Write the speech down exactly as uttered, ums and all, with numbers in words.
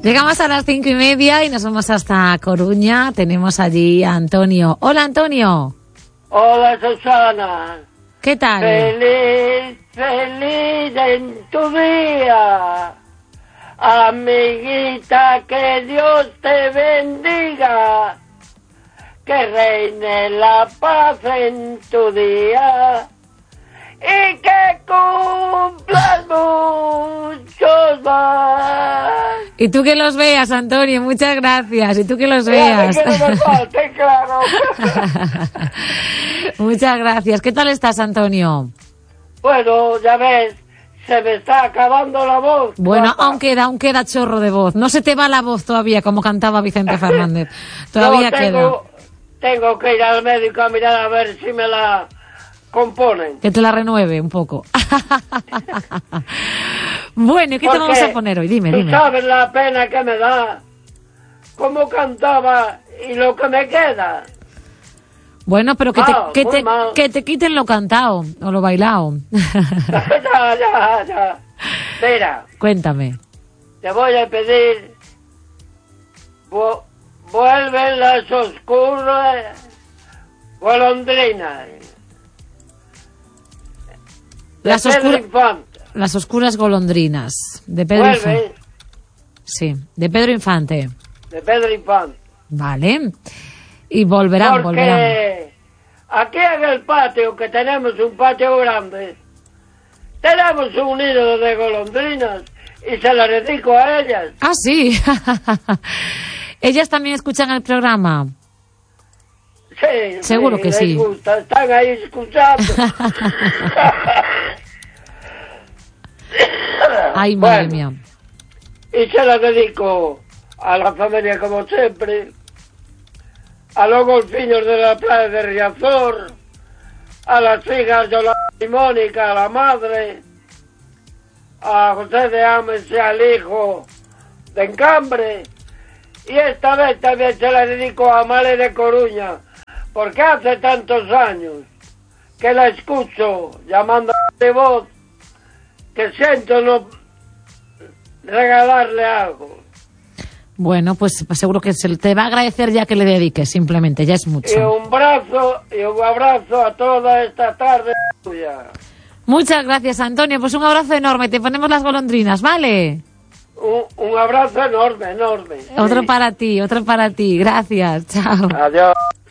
Llegamos a las cinco y media y nos vamos hasta Coruña. Tenemos allí a Antonio. Hola, Antonio. Hola, Susana. ¿Qué tal? Feliz, feliz en tu día. Amiguita, que Dios te bendiga. Que reine la paz en tu día. Y que cumplas muchos más. Y tú que los veas, Antonio, muchas gracias. Y tú que los veas. Que no me falte, claro. Muchas gracias. ¿Qué tal estás, Antonio? Bueno, ya ves, se me está acabando la voz. Bueno, papá. aún queda, aún queda chorro de voz. No se te va la voz todavía, como cantaba Vicente Fernández. Todavía no, tengo, queda. Tengo que ir al médico a mirar a ver si me la componen. Que te la renueve un poco. Bueno, ¿y qué Porque te vamos a poner hoy? Dime, tú dime. sabes la pena que me da, cómo cantaba y lo que me queda. Bueno, pero que, Ah, te, que, muy te, mal. que te quiten lo cantado o lo bailado. ya, ya, ya. Mira, Cuéntame. te voy a pedir, vu- vuelven las oscuras golondrinas. De Las, Pedro oscura- Infante. las oscuras golondrinas de Pedro Infante. Vuelve, Sí, de Pedro Infante. de Pedro Infante. Vale. Y volverán, volverán. Porque aquí en el patio, que tenemos un patio grande, tenemos un nido de golondrinas y se las dedico a ellas. Ah, sí. Ellas también escuchan el programa. Sí, Seguro sí, que les sí. gusta, están ahí escuchando. Ay, madre Bueno, mía. y se las dedico a la familia como siempre, a los golfiños de la playa de Riazor, a las hijas Yolanda y Mónica, a la madre, a José de Ames y al hijo de Encambre, y esta vez también se la dedico a Male de Coruña, porque hace tantos años que la escucho llamando de voz que siento no regalarle algo. Bueno, pues, pues seguro que se te va a agradecer ya que le dediques, simplemente, ya es Y mucho. un brazo y un abrazo a toda esta tarde tuya. Muchas gracias, Antonio. Pues un abrazo enorme. Te ponemos las golondrinas, ¿vale? Un, un abrazo enorme, enorme. Otro Sí. para ti, otro para ti. Gracias. Chao. Adiós.